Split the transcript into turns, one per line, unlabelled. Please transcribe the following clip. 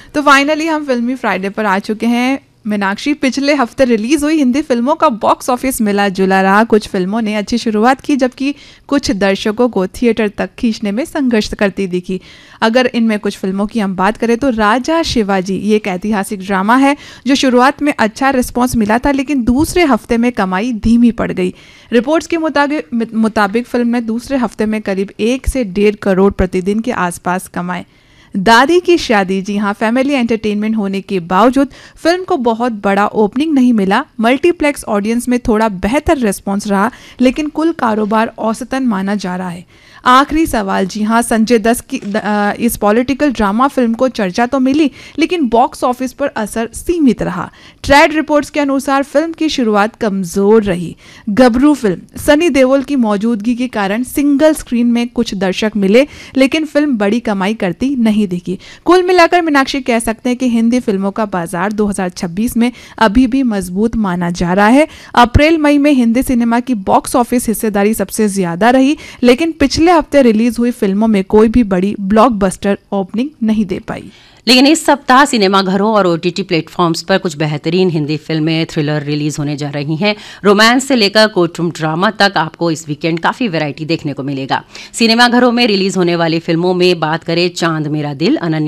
तो फाइनली हम फिल्मी फ्राइडे पर आ चुके हैं। मीनाक्षी, पिछले हफ्ते रिलीज हुई हिंदी फिल्मों का बॉक्स ऑफिस मिला जुला रहा। कुछ फिल्मों ने अच्छी शुरुआत की जबकि कुछ दर्शकों को थिएटर तक खींचने में संघर्ष करती दिखी। अगर इनमें कुछ फिल्मों की हम बात करें तो राजा शिवाजी ये एक ऐतिहासिक ड्रामा है जो शुरुआत में अच्छा रिस्पॉन्स मिला था लेकिन दूसरे हफ्ते में कमाई धीमी पड़ गई। रिपोर्ट्स के मुताबिक फिल्म ने दूसरे हफ्ते में करीब 1 से 1.5 करोड़ प्रतिदिन के आसपास कमाए। दादी की शादी, जी हाँ, फैमिली एंटरटेनमेंट होने के बावजूद फिल्म को बहुत बड़ा ओपनिंग नहीं मिला। मल्टीप्लेक्स ऑडियंस में थोड़ा बेहतर रिस्पॉन्स रहा लेकिन कुल कारोबार औसतन माना जा रहा है। आखिरी सवाल, जी हाँ, संजय दत्त की इस पॉलिटिकल ड्रामा फिल्म को चर्चा तो मिली लेकिन बॉक्स ऑफिस पर असर सीमित रहा। ट्रेड रिपोर्ट्स के अनुसार फिल्म की शुरुआत कमजोर रही। गबरू फिल्म, सनी देओल की मौजूदगी के कारण सिंगल स्क्रीन में कुछ दर्शक मिले लेकिन फिल्म बड़ी कमाई करती नहीं दिखी। कुल मिलाकर मीनाक्षी कह सकते हैं कि हिंदी फिल्मों का बाजार 2026 में अभी भी मजबूत माना जा रहा है। अप्रैल मई में हिंदी सिनेमा की बॉक्स ऑफिस हिस्सेदारी सबसे ज्यादा रही लेकिन पिछले हफ्ते रिलीज हुई फिल्मों में कोई भी बड़ी ब्लॉकबस्टर ओपनिंग नहीं दे पाई।
लेकिन इस सप्ताह सिनेमाघरों और ओटीटी प्लेटफॉर्म्स पर कुछ बेहतरीन हिंदी फिल्में, थ्रिलर रिलीज होने जा रही हैं। रोमांस से लेकर कोर्टरूम ड्रामा तक आपको इस वीकेंड काफी वैरायटी देखने को मिलेगा। सिनेमाघरों में रिलीज होने वाली फिल्मों में बात करें चांद मेरा दिल, अनन्या